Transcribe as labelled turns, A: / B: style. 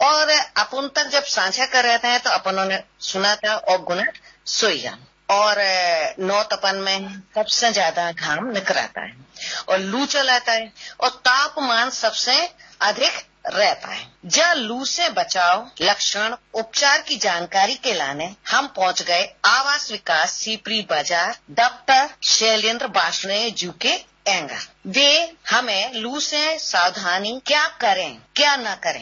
A: और अपन तक जब साझा कर रहे थे तो अपन ने सुना था और गुणट सोया और नौ तपन में सबसे ज्यादा घाम निकलता है और लू चलाता है और तापमान सबसे अधिक रहता है। जब लू से बचाव लक्षण उपचार की जानकारी के लाने हम पहुंच गए आवास विकास सीपरी बाजार डॉक्टर शैलेंद्र बाशने जू के एंगर। वे हमें लू से सावधानी क्या करें क्या न करें